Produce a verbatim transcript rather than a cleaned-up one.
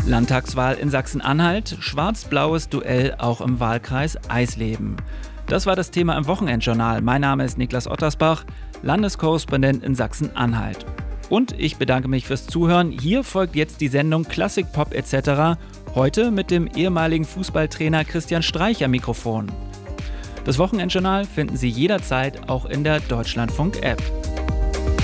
Landtagswahl in Sachsen-Anhalt, schwarz-blaues Duell auch im Wahlkreis Eisleben. Das war das Thema im Wochenendjournal. Mein Name ist Niklas Ottersbach, Landeskorrespondent in Sachsen-Anhalt. Und ich bedanke mich fürs Zuhören. Hier folgt jetzt die Sendung Klassik Pop et cetera. Heute mit dem ehemaligen Fußballtrainer Christian Streich am Mikrofon. Das Wochenendjournal finden Sie jederzeit auch in der Deutschlandfunk-App.